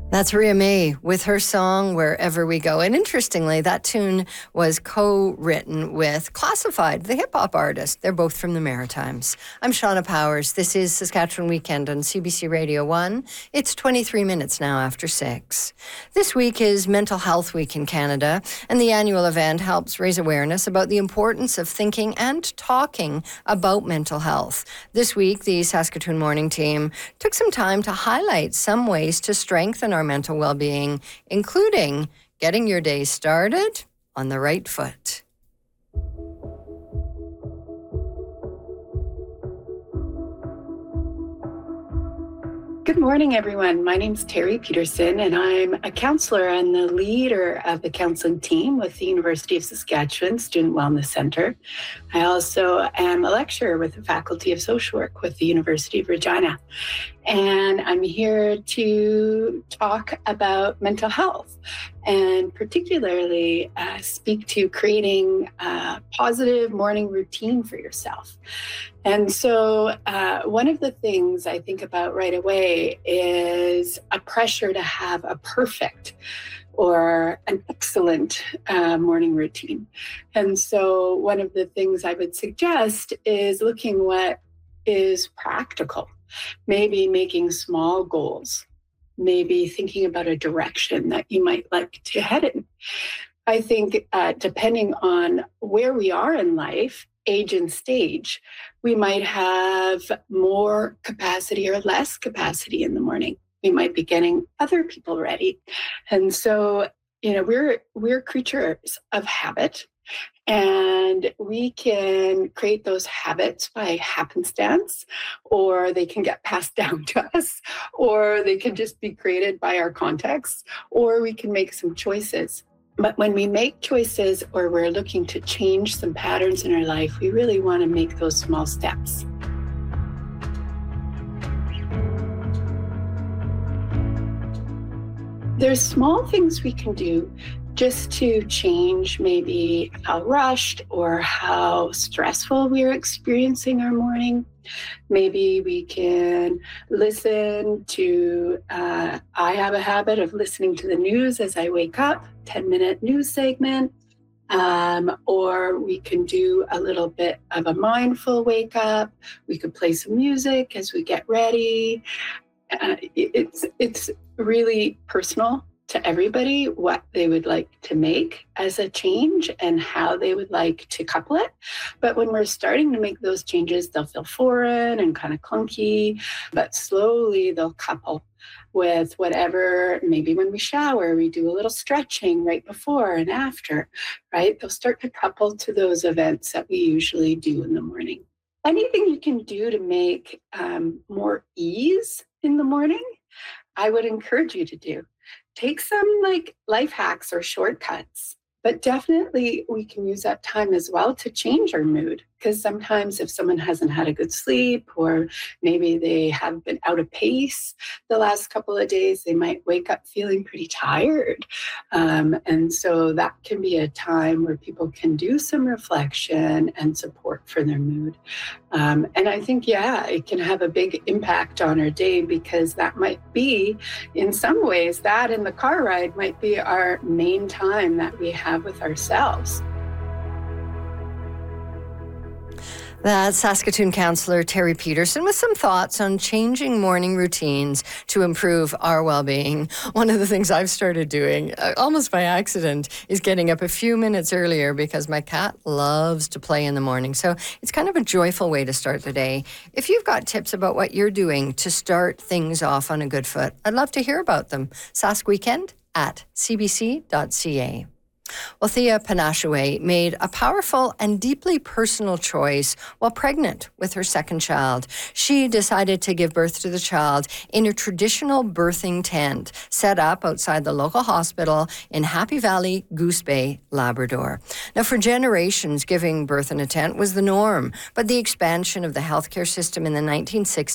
That's Ria May with her song Wherever We Go. And interestingly, that tune was co-written with Classified, the hip-hop artist. They're both from the Maritimes. I'm Shauna Powers. This is Saskatchewan Weekend on CBC Radio 1. It's 23 minutes now after 6. This week is Mental Health Week in Canada, and the annual event helps raise awareness about the importance of thinking and talking about mental health. This week, the Saskatoon Morning Team took some time to highlight some ways to strengthen our mental well-being, including getting your day started on the right foot. Good morning, everyone. My name's Terry Peterson, and I'm a counselor and the leader of the counseling team with the University of Saskatchewan Student Wellness Centre. I also am a lecturer with the Faculty of Social Work with the University of Regina. And I'm here to talk about mental health and particularly speak to creating a positive morning routine for yourself. And so one of the things I think about right away is a pressure to have a perfect or an excellent morning routine. And so one of the things I would suggest is looking what is practical. Maybe making small goals, maybe thinking about a direction that you might like to head in. I think depending on where we are in life, age and stage, we might have more capacity or less capacity in the morning. We might be getting other people ready. And so, we're creatures of habit. And we can create those habits by happenstance, or they can get passed down to us, or they can just be created by our context, or we can make some choices. But when we make choices or we're looking to change some patterns in our life, we really want to make those small steps. There's small things we can do just to change maybe how rushed or how stressful we're experiencing our morning. Maybe we can listen to, I have a habit of listening to the news as I wake up, 10-minute news segment, or we can do a little bit of a mindful wake up. We could play some music as we get ready. It's really personal to everybody what they would like to make as a change and how they would like to couple it. But when we're starting to make those changes, they'll feel foreign and kind of clunky, but slowly they'll couple with whatever. Maybe when we shower, we do a little stretching right before and after, right? They'll start to couple to those events that we usually do in the morning. Anything you can do to make more ease in the morning, I would encourage you to do. Take some life hacks or shortcuts, but definitely we can use that time as well to change our mood. Because sometimes if someone hasn't had a good sleep, or maybe they have been out of pace the last couple of days, they might wake up feeling pretty tired. And so that can be a time where people can do some reflection and support for their mood. And I think, it can have a big impact on our day, because that might be, in some ways, that and the car ride might be our main time that we have with ourselves. That's Saskatoon councillor Terry Peterson with some thoughts on changing morning routines to improve our well-being. One of the things I've started doing, almost by accident, is getting up a few minutes earlier because my cat loves to play in the morning. So it's kind of a joyful way to start the day. If you've got tips about what you're doing to start things off on a good foot, I'd love to hear about them. saskweekend@cbc.ca. Well, Thea Panashaway made a powerful and deeply personal choice while pregnant with her second child. She decided to give birth to the child in a traditional birthing tent set up outside the local hospital in Happy Valley, Goose Bay, Labrador. Now, for generations, giving birth in a tent was the norm, but the expansion of the healthcare system in the 1960s